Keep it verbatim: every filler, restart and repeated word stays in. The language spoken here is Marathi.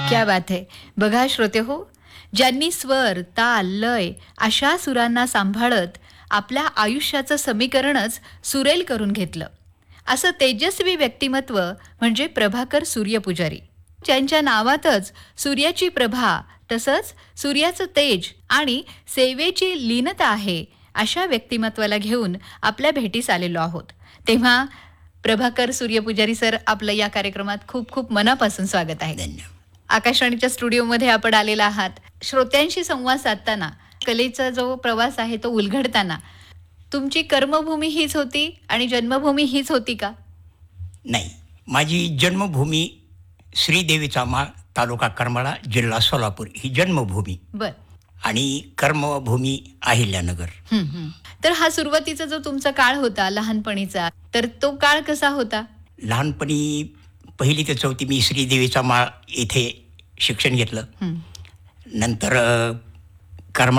क्या बात है. बघा श्रोते हो, ज्यांनी स्वर, ताल, लय अशा सुरांना सांभाळत आपल्या आयुष्याचं समीकरणच सुरेल करून घेतलं. असं तेजस्वी व्यक्तिमत्व म्हणजे प्रभाकर सूर्यपुजारी, ज्यांच्या नावातच सूर्याची प्रभा तसंच सूर्याचं तेज आणि सेवेची लीनता आहे. अशा व्यक्तिमत्वाला घेऊन आपल्या भेटीस आलेलो आहोत. तेव्हा प्रभाकर सूर्यपुजारी सर, आपलं या कार्यक्रमात खूप खूप मनापासून स्वागत आहे. धन्यवाद. आकाशवाणीच्या स्टुडिओमध्ये आपण आलेला आहात. श्रोत्यांशी संवाद साधताना, कलेचा जो प्रवास आहे तो उलगडताना तुमची कर्मभूमी हीच होती आणि जन्मभूमी हीच होती का? नाही, माझी जन्मभूमी श्रीदेवीचा माळ, तालुका करमाळा, जिल्हा सोलापूर ही जन्मभूमी. बर. आणि कर्मभूमी अहिल्यानगर. हं, हं. तर हा सुरुवातीचा जो तुमचा काळ होता लहानपणीचा, तर तो काळ कसा होता? लहानपणी पहिली ते चौथी मी श्रीदेवीचा माळ इथे शिक्षण घेतलं. हं. नंतर अ,